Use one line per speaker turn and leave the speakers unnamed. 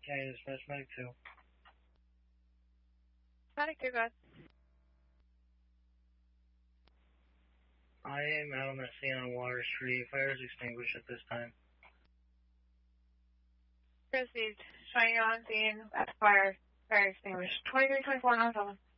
Okay, dispatch medic 2.
Medic 2, go ahead.
I am out on the scene on Water Street. Fire is extinguished at this time.
Received. Showing you on scene at the fire. Fire extinguished. 2324, 9-7.